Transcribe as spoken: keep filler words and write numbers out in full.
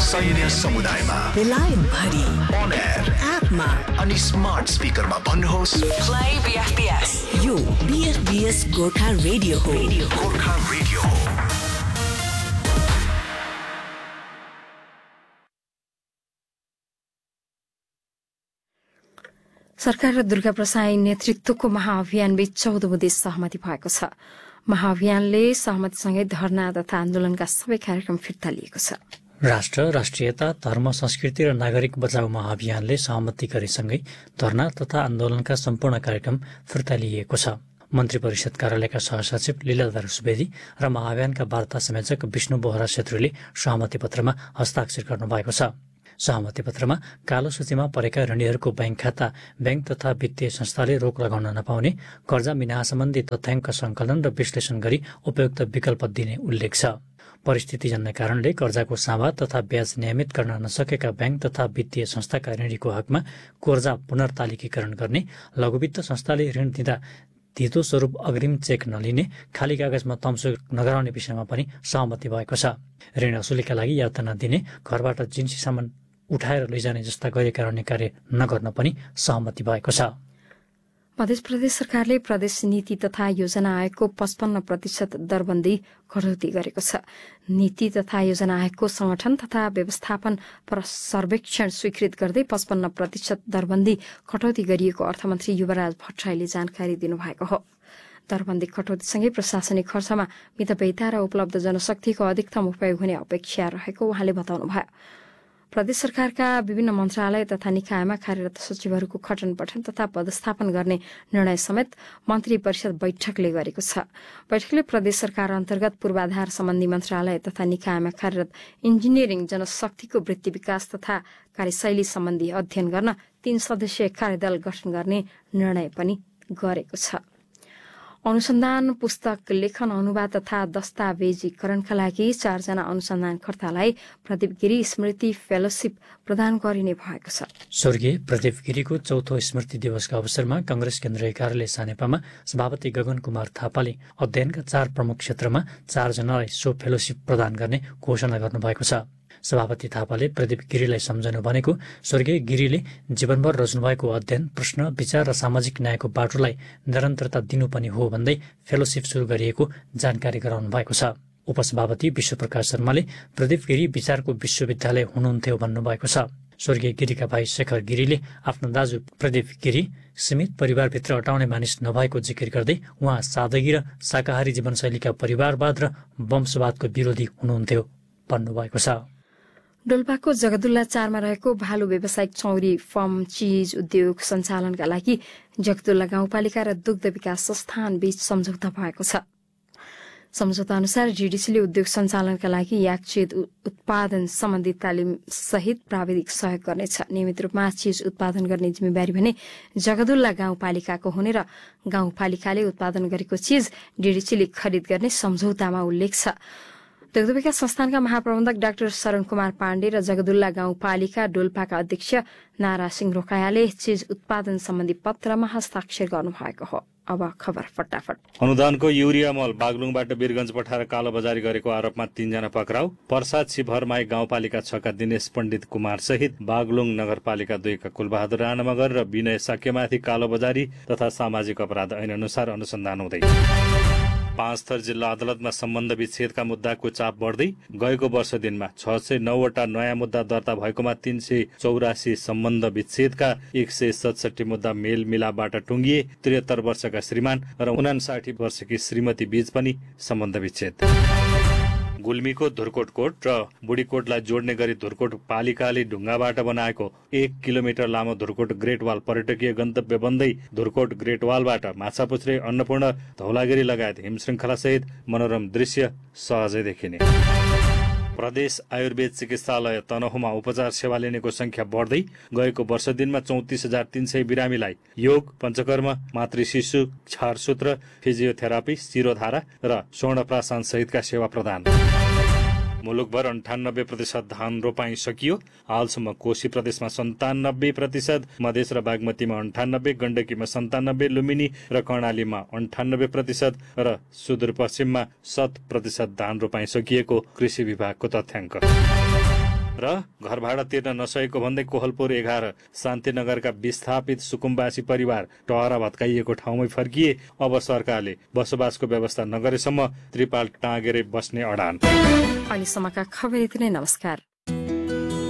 सैन्य समुदायमा बेलायत भरि on air एपमा अनि स्मार्ट स्पिकरमा भन्नुहोस् प्ले बीएफबीएस। यो बीएफबीएस गोर्खा रेडियो हो। गोर्खा रेडियो हो। सरकार र दुर्गा प्रसाई नेतृत्वको महाअभियान बीच चौध बुँदे सहमति भएको छ। महाअभियानले सहमतिसँगै धरना तथा आन्दोलनका सबै कार्यक्रम फिर्ता लिएको छ। राष्ट्र, राष्ट्रियता, धर्म, संस्कृति र नागरिक बचाउ महाअभियानले सहमति गरेसँगै धरना तथा आन्दोलनका सम्पूर्ण कार्यक्रम फिर्ता लिएको छ। मन्त्री परिषद कार्यालयका सहसचिव लीलाधर सुवेदी र महाअभियानका वार्ता संयोजक विष्णु बोहरा छेत्रीले सहमति पत्रमा हस्ताक्षर गर्नुभएको छ। सहमति पत्रमा कालो सूचीमा परेका ऋणीहरूको ब्याङ्क खाता, ब्याङ्क तथा वित्तीय संस्थाले रोक लगाउन नपाउने, कर्जा मिनाहा सम्बन्धी तथ्याङ्क सङ्कलन र विश्लेषण गरी उपयुक्त विकल्प दिने उल्लेख छ। परिस्थितिजन्य कारणले कर्जाको साभा तथा ब्याज नियमित गर्न नसकेका ब्याङ्क तथा वित्तीय संस्थाका ऋणीको हकमा कर्जा पुनर्तालिकीकरण गर्ने, लघुवित्त संस्थाले ऋण दिँदा धितो स्वरूप अग्रिम चेक नलिने, खाली कागजमा तम्सु नगराउने विषयमा पनि सहमति भएको छ। ऋण असुलीका लागि यातना दिने, घरबाट जिन्सी सामान उठाएर लैजाने जस्ता गैरकानुनी कार्य नगर्न पनि सहमति भएको छ। मध्य प्रदेश सरकारले प्रदेश नीति तथा योजना आयोगको पचपन्न प्रतिशत दरबन्दी कटौती गरेको छ। नीति तथा योजना आयोगको संगठन तथा व्यवस्थापन पर सर्वेक्षण स्वीकृत गर्दै पचपन्न प्रतिशत दरबन्दी कटौती गरिएको अर्थमन्त्री युवराज भट्टराईले जानकारी दिनुभएको हो। दरबन्दी कटौतीसँगै प्रशासनिक खर्चमा मितव्ययिता र उपलब्ध जनशक्तिको अधिकतम उपयोग हुने अपेक्षा रहेको उहाँले बताउनुभयो। प्रदेश सरकारका विभिन्न मन्त्रालय तथा निकायमा कार्यरत सचिवहरूको खटन पठन तथा पदस्थापन गर्ने निर्णय समेत मन्त्री परिषद बैठकले गरेको छ। बैठकले प्रदेश सरकार अन्तर्गत पूर्वाधार सम्बन्धी मन्त्रालय तथा निकायमा कार्यरत इन्जिनियरिङ जनशक्तिको वृत्ति विकास तथा कार्यशैली सम्बन्धी अध्ययन गर्न तीन सदस्यीय कार्यदल गठन गर्ने निर्णय पनि गरेको छ। अनुसन्धान, पुस्तक लेखन, अनुवाद तथा दस्तावेजीकरणका लागि चारजना अनुसन्धानकर्तालाई प्रदीप गिरी स्मृति फेलोशिप प्रदान गरिने भएको छ। स्वर्गीय प्रदीप गिरीको चौथो स्मृति दिवसका अवसरमा कांग्रेस केन्द्रीय कार्यालय सानेपामा सभापति गगन कुमार थापाले अध्ययनका चार प्रमुख क्षेत्रमा चारजनालाई सो फेलोशिप प्रदान गर्ने घोषणा गर्नुभएको छ। सभापति थापाले प्रदीप गिरीलाई सम्झनु भनेको स्वर्गीय गिरीले जीवनभर रोज्नुभएको अध्ययन, प्रश्न, विचार र सामाजिक न्यायको बाटोलाई निरन्तरता दिनुपर्ने हो भन्दै फेलोशिप सुरु गरिएको जानकारी गराउनु भएको छ। उपसभापति विश्वप्रकाश शर्माले प्रदीप गिरी विचारको विश्वविद्यालय हुनुहुन्थ्यो भन्नुभएको छ। स्वर्गीय गिरीका भाइ शेखर गिरीले आफ्नो दाजु प्रदीप गिरी सीमित परिवारभित्र अटाउने मानिस नभएको जिकिर गर्दै उहाँ सादगी र शाकाहारी जीवनशैलीका परिवारवाद र वंशवादको विरोधी हुनुहुन्थ्यो भन्नुभएको छ। डोल्पाको जगदुल्ला चारमा रहेको भालु व्यावसायिक चौरी फर्म चीज उद्योग सञ्चालनका लागि जगदुल्ला गाउँपालिका र दुग्ध विकास संस्थान बीच सम्झौता भएको छ। सम्झौता अनुसार जीडीसीले उद्योग सञ्चालनका लागि याकचीज उत्पादन सम्बन्धी तालिम सहित प्राविधिक सहयोग गर्नेछ। नियमित रूपमा चीज उत्पादन गर्ने जिम्मेवारी भने जगदुल्ला गाउँपालिकाको हुने र गाउँपालिकाले उत्पादन गरेको चीज डीडीसीले खरिद गर्ने सम्झौतामा उल्लेख छ। दुग्ध विकास संस्थानका महाप्रबन्धक डाक्टर शरण कुमार पाण्डे र जगदुल्ला गाउँपालिका डोल्पाका अध्यक्ष नारा सिंह रोकायाले चीज उत्पादन सम्बन्धी पत्रमा हस्ताक्षर गर्नुभएको हो। अब खबर फटाफट। अनुदानको युरिया मल बागलुङबाट वीरगञ्ज पठाएर कालोबजारी गरेको आरोपमा तीनजना पक्राउ। पर्सा छिभरमाई गाउँपालिका छका दिनेश पण्डित कुमार सहित बागलुङ नगरपालिका दुईका कुलबहादुर राणा मगर र विनय साक्यमाथि कालोबजारी तथा सामाजिक अपराध ऐन अनुसार अनुसन्धान हुँदै। पाँच थर जिल्ला अदालतमा सम्बन्ध विच्छेदका मुद्दाको चाप बढ्दै गएको वर्ष दिनमा छ सय नौवटा नयाँ मुद्दा दर्ता भएकोमा तीन सय चौरासी सम्बन्ध विच्छेदका एक सय सतसठी मुद्दा मेलमिलापबाट टुङ्गिए। त्रिहत्तर वर्षका श्रीमान र उनासाठी वर्षकी श्रीमती बीच पनि सम्बन्ध विच्छेद। गुल्मीको धुर्कोट कोट र बुढीकोटलाई जोड्ने गरी धुर्कोट पालिकाले ढुङ्गाबाट बनाएको एक किलोमिटर लामो धुर्कोट ग्रेट वाल पर्यटकीय गन्तव्य बन्दै धुर्कोट ग्रेट वालबाट माछापुच्छ्रे, अन्नपूर्ण, धौलागिरी लगायत हिमश्रृङ्खला सहित मनोरम दृश्य सहजै देखिने। प्रदेश आयुर्वेद चिकित्सालय तनहुमा उपचार सेवा लिनेको संख्या बढ्दै गएको वर्ष दिनमा चौतिस हजार तीन सय बिरामीलाई योग, पञ्चकर्म, मातृ शिशु, क्षारसूत्र, फिजियोथेरापी, शिरोधारा र स्वर्णप्राशन सहितका सेवा प्रदान। मुलुकभर अन्ठानब्बे प्रतिशत धान रोपाई सकियो। हालसम्म कोशी प्रदेशमा सन्तानब्बे प्रतिशत, मधेस र बागमतीमा अन्ठानब्बे, गण्डकीमा सन्तानब्बे, लुम्बिनी र कर्णालीमा अन्ठानब्बे प्रतिशत र सुदूरपश्चिममा शत प्रतिशत धान रोपाई सकिएको कृषि विभागको तथ्याङ्क। र घर भाडा तिर्न नसकेको भन्दै कोहलपुर एघार शान्तिनगरका विस्थापित सुकुम्बासी परिवार टहरा भत्काइएको ठाउँमै फर्किए। अब सरकारले बसोबासको व्यवस्था नगरेसम्म त्रिपाल टाँगेरै बस्ने अडान। अहिलेसम्मका खबर यति नै। नमस्कार।